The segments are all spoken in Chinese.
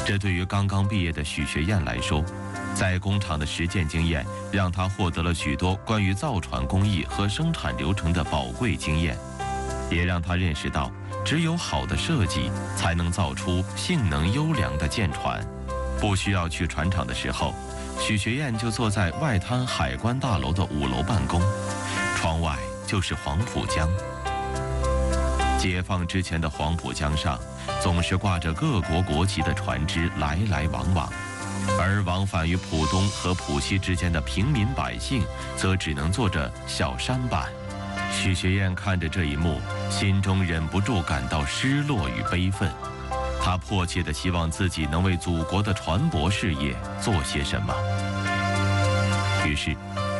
这对于刚刚毕业的许学燕来说，在工厂的实践经验让她获得了许多关于造船工艺和生产流程的宝贵经验，也让她认识到，只有好的设计才能造出性能优良的舰船。不需要去船厂的时候，许学燕就坐在外滩海关大楼的5楼办公，窗外就是黄浦江。解放之前的黄浦江上，总是挂着各国国旗的船只来来往往，而往返于浦东和浦西之间的平民百姓，则只能坐着小舢板。许学燕看着这一幕，心中忍不住感到失落与悲愤。她迫切地希望自己能为祖国的船舶事业做些什么。于是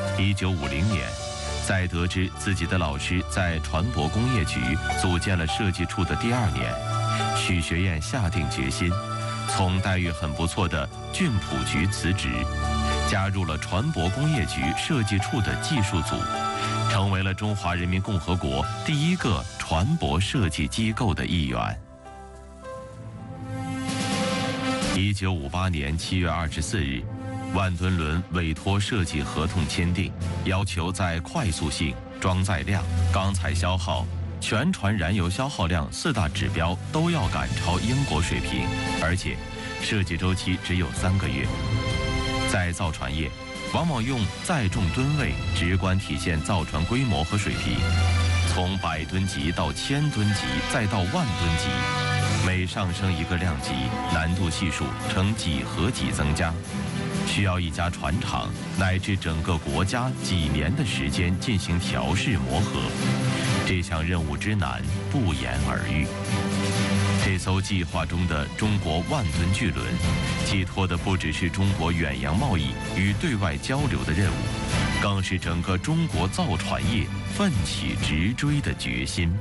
，1950年，在得知自己的老师在船舶工业局组建了设计处的第2年，许学燕下定决心，从待遇很不错的浚浦局辞职，加入了船舶工业局设计处的技术组，成为了中华人民共和国第1个船舶设计机构的一员。1958年7月24日，万吨轮委托设计合同签订，要求在快速性、装载量、钢材消耗、全船燃油消耗量4大指标都要赶超英国水平，而且设计周期只有3个月。在造船业，往往用载重吨位直观体现造船规模和水平，从100吨级到1000吨级，再到1万吨级，每上升一个量级，难度系数呈几何级增加，需要一家船厂乃至整个国家几年的时间进行调试磨合。这项任务之难不言而喻。这艘计划中的中国1万吨巨轮，寄托的不只是中国远洋贸易与对外交流的任务，更是整个中国造船业奋起直追的决心。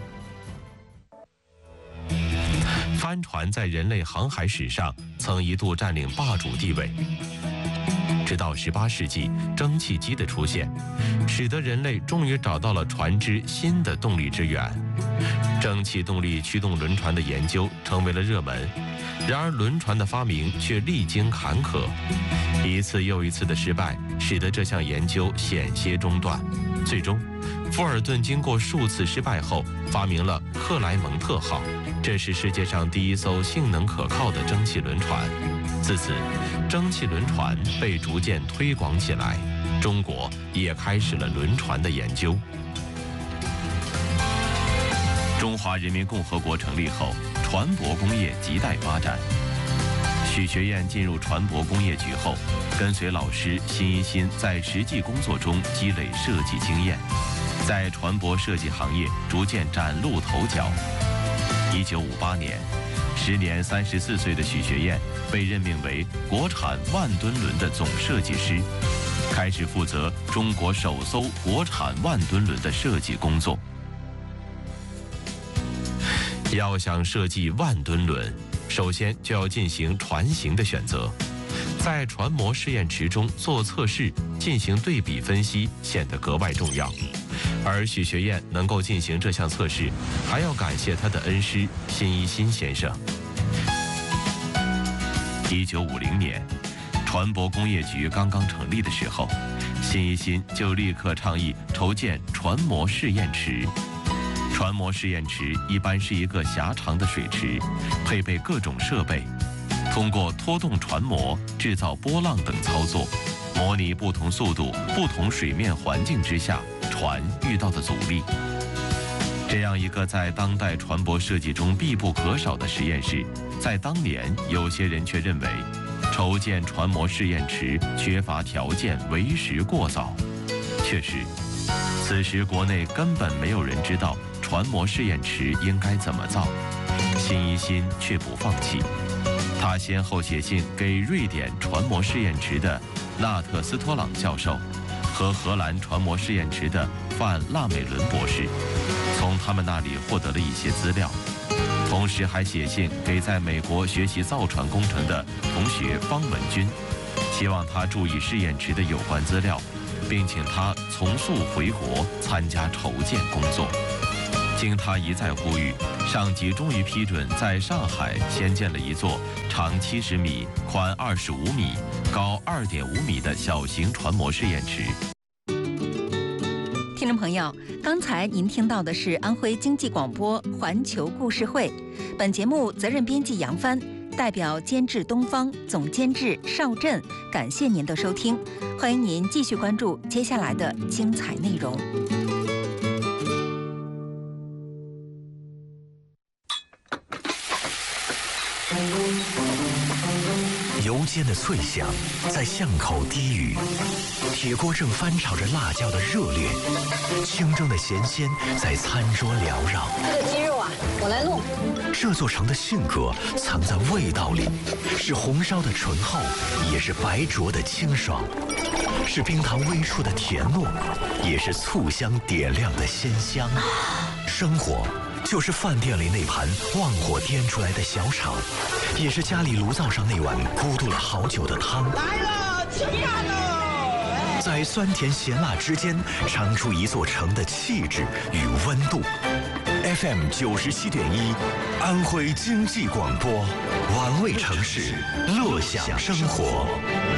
帆船在人类航海史上曾一度占领霸主地位，直到18世纪，蒸汽机的出现，使得人类终于找到了船只新的动力之源。蒸汽动力驱动轮船的研究成为了热门，然而轮船的发明却历经坎坷，一次又一次的失败，使得这项研究险些中断。最终，富尔顿经过数次失败后，发明了克莱蒙特号，这是世界上第1艘性能可靠的蒸汽轮船。自此，蒸汽轮船被逐渐推广起来，中国也开始了轮船的研究。中华人民共和国成立后，船舶工业亟待发展。许学燕进入船舶工业局后，跟随老师辛一新在实际工作中积累设计经验，在船舶设计行业逐渐崭露头角。1958年，时年34岁的许学燕被任命为国产1万吨轮的总设计师，开始负责中国首艘国产1万吨轮的设计工作。要想设计1万吨轮，首先就要进行船型的选择，在船模试验池中做测试，进行对比分析，显得格外重要。而许学燕能够进行这项测试，还要感谢他的恩师辛一新先生。1950年，船舶工业局刚刚成立的时候，辛一新就立刻倡议筹建船模试验池。船模试验池一般是一个狭长的水池，配备各种设备，通过拖动船模、制造波浪等操作，模拟不同速度、不同水面环境之下船遇到的阻力。这样一个在当代船舶设计中必不可少的实验室，在当年有些人却认为筹建船模试验池缺乏条件，为时过早。确实，此时国内根本没有人知道船模试验池应该怎么造，辛一新却不放弃。他先后写信给瑞典船模试验池的纳特斯托朗教授和荷兰船模试验池的范纳美伦博士，从他们那里获得了一些资料，同时还写信给在美国学习造船工程的同学方文军，希望他注意试验池的有关资料，并请他从速回国参加筹建工作。 经他一再呼吁，上级终于批准在上海先建了一座长70米、宽25米、高2.5米的小型船舶试验池。 听众朋友，刚才您听到的是安徽经济广播环球故事会，本节目责任编辑杨帆，代表监制东方，总监制邵振，感谢您的收听，欢迎您继续关注接下来的精彩内容。 油煎的脆响在巷口低语，铁锅正翻炒着辣椒的热烈，清蒸的咸鲜在餐桌缭绕。 这个鸡肉啊，我来弄。 这座城的性格藏在味道里，是红烧的醇厚，也是白灼的清爽，是冰糖微出的甜糯，也是醋香点亮的鲜香。生活就是饭店里那盘旺火颠出来的小炒，也是家里炉灶上那碗咕嘟了好久的汤。 来了，吃饭喽！ 在酸甜咸辣之间，尝出一座城的气质与温度。FM 97.1，安徽经济广播，玩味城市，乐享生活。